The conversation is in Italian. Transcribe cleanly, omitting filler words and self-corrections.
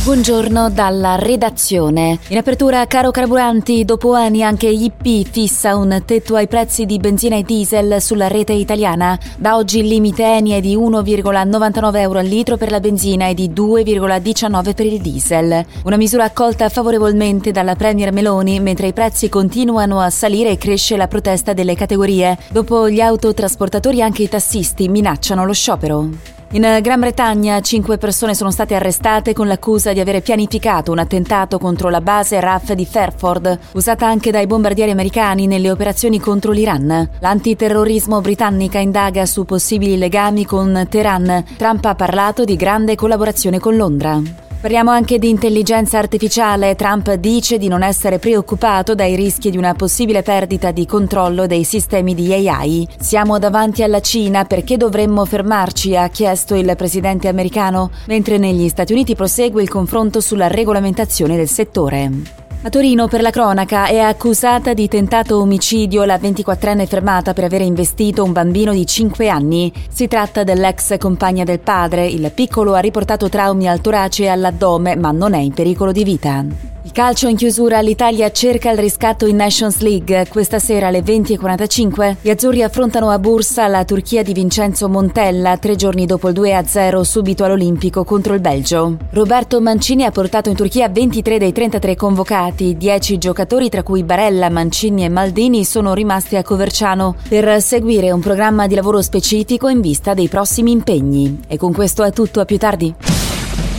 Buongiorno dalla redazione. In apertura, caro carburanti, dopo anni anche IP fissa un tetto ai prezzi di benzina e diesel sulla rete italiana. Da oggi il limite ENI è di 1,99 euro al litro per la benzina e di 2,19 per il diesel. Una misura accolta favorevolmente dalla Premier Meloni, mentre i prezzi continuano a salire e cresce la protesta delle categorie. Dopo gli autotrasportatori anche i tassisti minacciano lo sciopero. In Gran Bretagna 5 persone sono state arrestate con l'accusa di avere pianificato un attentato contro la base RAF di Fairford, usata anche dai bombardieri americani nelle operazioni contro l'Iran. L'antiterrorismo britannica indaga su possibili legami con Teheran. Trump ha parlato di grande collaborazione con Londra. Parliamo anche di intelligenza artificiale. Trump dice di non essere preoccupato dai rischi di una possibile perdita di controllo dei sistemi di AI. Siamo davanti alla Cina, perché dovremmo fermarci, ha chiesto il presidente americano, mentre negli Stati Uniti prosegue il confronto sulla regolamentazione del settore. A Torino, per la cronaca, è accusata di tentato omicidio la 24enne fermata per avere investito un bambino di 5 anni. Si tratta dell'ex compagna del padre. Il piccolo ha riportato traumi al torace e all'addome, ma non è in pericolo di vita. Il calcio in chiusura, l'Italia cerca il riscatto in Nations League. Questa sera alle 20:45 gli azzurri affrontano a Bursa la Turchia di Vincenzo Montella, 3 giorni dopo il 2-0 subito all'Olimpico contro il Belgio. Roberto Mancini ha portato in Turchia 23 dei 33 convocati. 10 giocatori, tra cui Barella, Mancini e Maldini, sono rimasti a Coverciano per seguire un programma di lavoro specifico in vista dei prossimi impegni. E con questo è tutto, a più tardi.